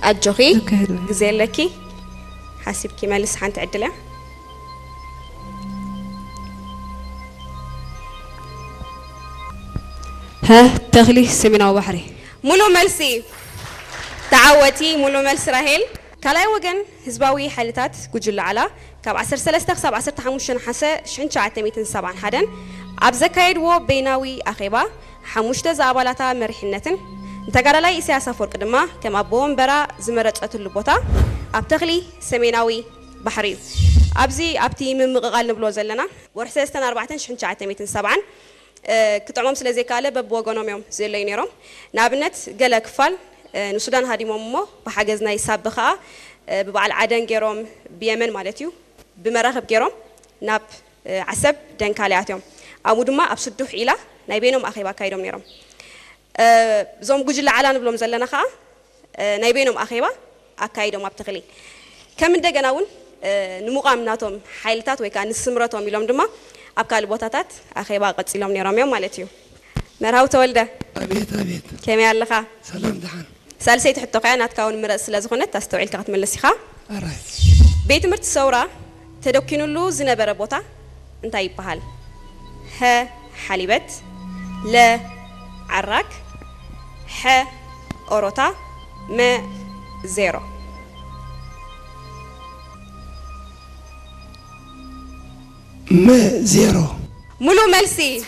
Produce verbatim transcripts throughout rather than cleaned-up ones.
أجوخي جزيلكي حاسب كي مالس حنت عدله ها تغلي سمينا وبحري ملو ملسي تعودتي ملو ملس راهيل كلاي وجن هزباوي حالتات جوجل على كاب عشر سلسلة سبع عشر تحموشن حسا شن شعت ميتين سبعة حدن عبزكايد و بيناوي أخيبا حموشته زعبالاتها مرحنتن انتقال لاي سياسة فرق دما كما بوم برا زمرت أتلبوتا أبتغلي سميناوي بحري أبزي أبتي من مغال نبلو زلنا ورسستنا أربعة شن شعت ميتين سبعة كتعمم سلزي كاله ببوغونوم يوم زي اللي نيرم نابنت جلك فال نسودان هادي ممو بحجزنا يساب بخا ببعل عدن جيروم بيمن مالتيو بمراغب جيروم ناب عسب دن كالياتيوم أمودما أبسطوح إلى نايبينهم أخيبا كايدوم نيرم زوم جوجل على نبلوم زلنا خا نايبينهم أخيبا أكايدوم أبتغلي كم من دجناون نمقام ناتهم حيلتات ويكان السمرتهم يلوم دما أبكال بوتاتات أخيبا قد سلام نيرام يوم مالتيو مرهاو تولده أبيت أبيت كم يالله سلام دحان سالسيت حتى قيانات كون مرأس لازخونة تستوعي الكات من السخاء أراي بيت مرت الثورة تدوكينو له زنبرة بوتا انتاي بحال ها حليبت لا عراك ح أوروتا ما زيرو ما زيرو ملو ملسي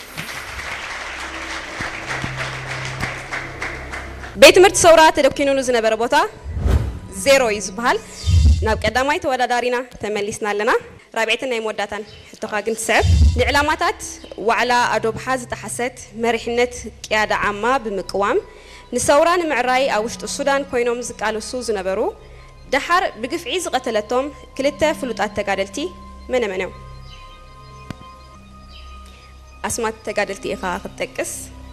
بيت مرت الثورة تدوكينو له زنبرة بوتا زيرو يزبهال ناب قداماي تودادارينا تمليسنا لنا رابعتنا يموداتن حتى قاقنت سعب لعلاماتات وعلى أدوب حاز تحست مرحنة قيادة عامة بمقوام نسوران معراي أوشت السودان كوينوم زقالو سوز نبرو دحر بقف عيز قتلتهم كلتا فلوتات تقادلتي من منو أسمات تقادلتي إخا تكس